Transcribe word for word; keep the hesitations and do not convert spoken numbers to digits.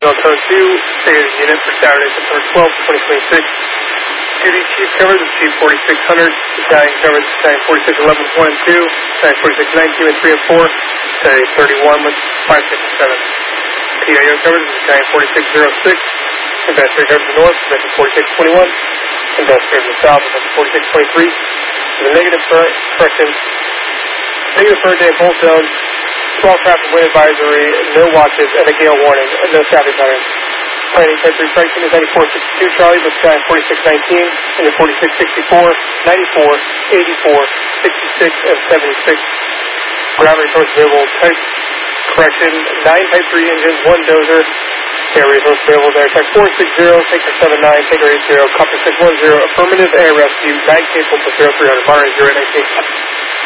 On code two, stated unit for Saturday, September twelfth, twenty twenty-six. Duty Chief coverage is Chief forty-six hundred, Battalion coverage Battalion forty-six eleven, one and two, Battalion forty-six nineteen with three and four, Battalion thirty-one with five, six, and seven. P I O coverage is Battalion forty-six oh six, Investigator coverage to the north, Battalion forty-six twenty-one, Investigator to the south, Battalion forty-six twenty-three. With a negative current, correction, negative current day in both zones, small craft and wind advisory, no watches, and a gale warning, and no staffing patterns. Planning type three correction is ninety-four sixty-two Charlie, with Battalion forty-six nineteen, and the forty-six sixty-four, ninety-four, eighty-four, sixty-six, and seventy-six. Ground resource available type correction, nine type three engines, one dozer. Air resource available there, type four six zero, Taker seven nine, Taker eight zero, Copper six one zero, affirmative air rescue, nine capable for zero three hundred, monitoring zero nineteen.